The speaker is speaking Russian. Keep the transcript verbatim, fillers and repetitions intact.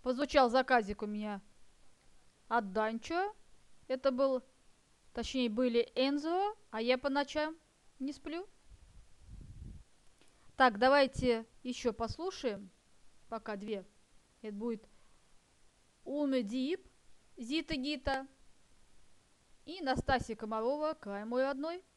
Позвучал заказик у меня от Данчо. Это был, точнее, были Энзо, а я по ночам не сплю. Так, давайте еще послушаем. Пока две. Это будет Уны Дип, Зита Гита и Настасья Комарова, край мой родной.